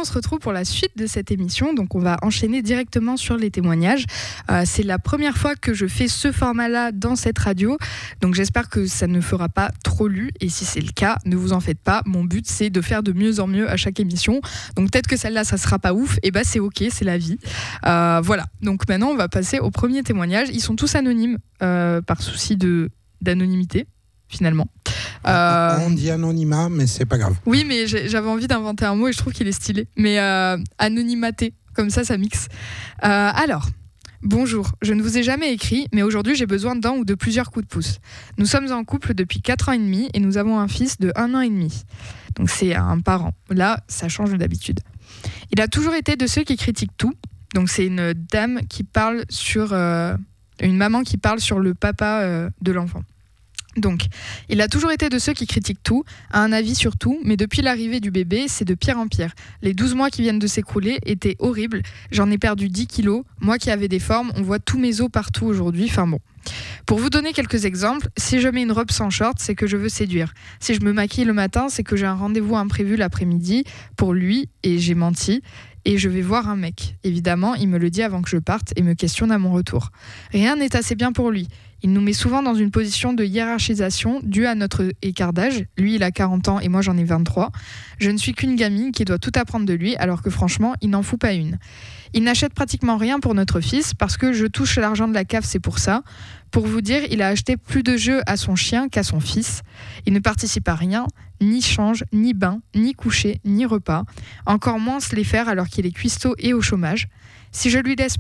se retrouve pour la suite de cette émission. Donc, on va enchaîner directement sur les témoignages. C'est la première fois que je fais ce format-là dans cette radio. Donc, j'espère que ça ne fera pas trop lu. Et si c'est le cas, ne vous en faites pas. Mon but, c'est de faire de mieux en mieux à chaque émission. Donc, peut-être que celle-là, ça sera pas ouf. Et c'est ok, c'est la vie. Voilà. Donc, maintenant, on va passer au premier témoignage. Ils sont tous anonymes par souci d'anonymité, finalement. On dit anonymat, mais c'est pas grave. Oui, mais j'avais envie d'inventer un mot et je trouve qu'il est stylé. Mais anonymaté, comme ça mixe. Alors, bonjour, je ne vous ai jamais écrit, mais aujourd'hui j'ai besoin d'un ou de plusieurs coups de pouce. Nous sommes en couple depuis 4 ans et demi et nous avons un fils de 1 an et demi. Donc c'est un parent. Là, ça change d'habitude. Il a toujours été de ceux qui critiquent tout. Donc c'est une dame qui parle sur... une maman qui parle sur le papa de l'enfant. Donc, il a toujours été de ceux qui critiquent tout, a un avis sur tout, mais depuis l'arrivée du bébé, c'est de pire en pire. Les 12 mois qui viennent de s'écrouler étaient horribles. J'en ai perdu 10 kilos. Moi qui avais des formes, on voit tous mes os partout aujourd'hui. Enfin bon. Pour vous donner quelques exemples, si je mets une robe sans short, c'est que je veux séduire. Si je me maquille le matin, c'est que j'ai un rendez-vous imprévu l'après-midi pour lui et j'ai menti. Et je vais voir un mec. Évidemment, il me le dit avant que je parte et me questionne à mon retour. Rien n'est assez bien pour lui. Il nous met souvent dans une position de hiérarchisation due à notre écart d'âge. Lui, il a 40 ans et moi, j'en ai 23. Je ne suis qu'une gamine qui doit tout apprendre de lui, alors que franchement, il n'en fout pas une. Il n'achète pratiquement rien pour notre fils parce que je touche l'argent de la CAF, c'est pour ça. Pour vous dire, il a acheté plus de jeux à son chien qu'à son fils. Il ne participe à rien, ni change, ni bain, ni coucher, ni repas. Encore moins se les faire alors qu'il est cuistot et au chômage. Si je le laisse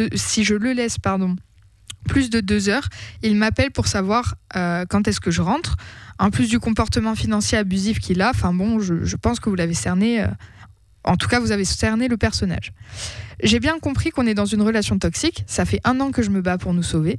plus de 2 heures, il m'appelle pour savoir quand est-ce que je rentre. En plus du comportement financier abusif qu'il a, enfin bon, je pense que vous l'avez cerné. En tout cas, vous avez cerné le personnage. J'ai bien compris qu'on est dans une relation toxique. Ça fait 1 an que je me bats pour nous sauver.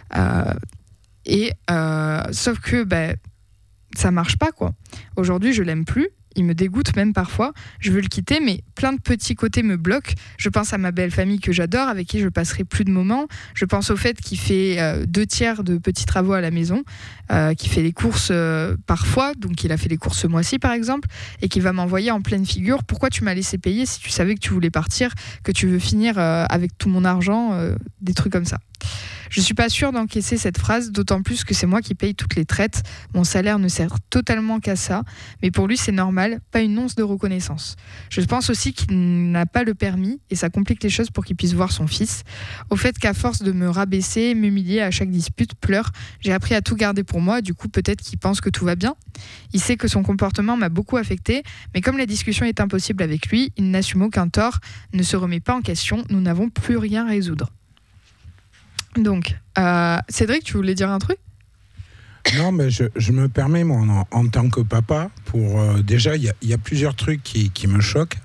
Sauf que ça marche pas, quoi. Aujourd'hui, je l'aime plus. Il me dégoûte même parfois. Je veux le quitter, mais plein de petits côtés me bloquent. Je pense à ma belle famille que j'adore, avec qui je passerai plus de moments. Je pense au fait qu'il fait 2/3 de petits travaux à la maison, qu'il fait les courses parfois, donc il a fait les courses ce mois-ci par exemple, et qu'il va m'envoyer en pleine figure. Pourquoi tu m'as laissé payer si tu savais que tu voulais partir, que tu veux finir avec tout mon argent, des trucs comme ça. Je suis pas sûre d'encaisser cette phrase, d'autant plus que c'est moi qui paye toutes les traites. Mon salaire ne sert totalement qu'à ça, mais pour lui c'est normal, pas une once de reconnaissance. Je pense aussi qu'il n'a pas le permis et ça complique les choses pour qu'il puisse voir son fils. Au fait qu'à force de me rabaisser, m'humilier à chaque dispute, pleure, j'ai appris à tout garder pour moi, du coup peut-être qu'il pense que tout va bien. Il sait que son comportement m'a beaucoup affecté, mais comme la discussion est impossible avec lui, il n'assume aucun tort, ne se remet pas en question, nous n'avons plus rien à résoudre. Donc, Cédric, tu voulais dire un truc ? Non, mais je me permets, moi, en tant que papa, pour déjà, il y a plusieurs trucs qui me choquent.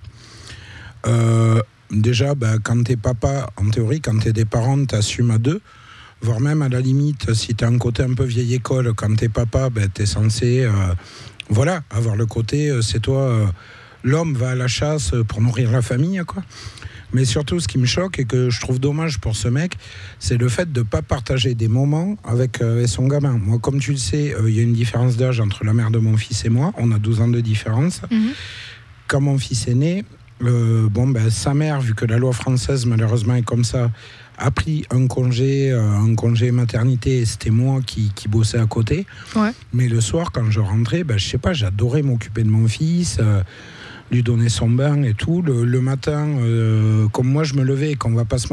Déjà, quand t'es papa, en théorie, quand t'es des parents, t'assumes à 2. Voire même, à la limite, si t'as un côté un peu vieille école, quand t'es papa, t'es censé avoir le côté, c'est toi, l'homme va à la chasse pour nourrir la famille, quoi. Mais surtout, ce qui me choque et que je trouve dommage pour ce mec, c'est le fait de ne pas partager des moments avec son gamin. Moi, comme tu le sais, il y a une différence d'âge entre la mère de mon fils et moi. On a 12 ans de différence. Mmh. Quand mon fils est né, sa mère, vu que la loi française, malheureusement, est comme ça, a pris un congé maternité, et c'était moi qui bossais à côté. Ouais. Mais le soir, quand je rentrais, je sais pas, j'adorais m'occuper de mon fils, lui donner son bain et tout. Le matin, comme moi je me levais et qu'on va pas se